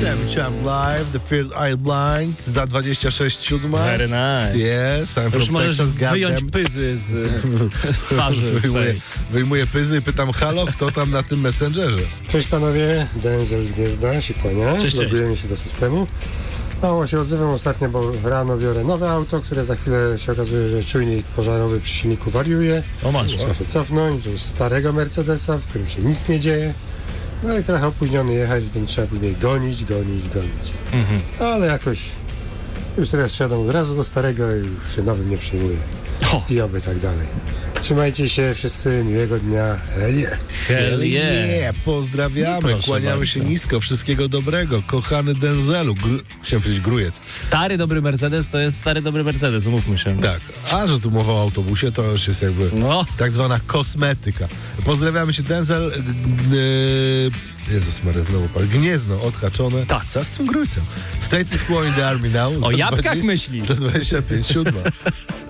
Champ Live, The Third Eye Blind, za 26:07. Very nice. Yes, I'm Już from możesz Texas, wyjąć goddamn. pyzy z twarzy swojej. Wyjmuję pyzy i pytam, halo, kto tam na tym Messengerze? Cześć panowie, Denzel z Gniezda się kłania. Cześć. Logujemy się do systemu. Mało się odzywam ostatnio, bo rano biorę nowe auto, które za chwilę się okazuje, że czujnik pożarowy przy silniku wariuje. O masz. Trzeba się cofnąć, wziąć starego Mercedesa, w którym się nic nie dzieje. No i trochę opóźniony jechać, więc trzeba później gonić. Ale jakoś już teraz wsiadam od razu do starego i już się nowym nie przejmuję. I oby tak dalej. Trzymajcie się wszyscy, miłego dnia. Hell yeah. Pozdrawiamy, No proszę kłaniamy bardzo. się nisko, wszystkiego dobrego, kochany Denzelu. Chciałem powiedzieć grujec. Stary dobry Mercedes to jest stary dobry Mercedes, umówmy się. Tak, a że tu mowa o autobusie, to już jest jakby No. tak zwana kosmetyka. Pozdrawiamy się, Denzel. Jezus Maria, znowu Gniezno odhaczone. Tak. Co z tym grujcem? Status quo in the army now. O jabłkach myśli. Za 25:07.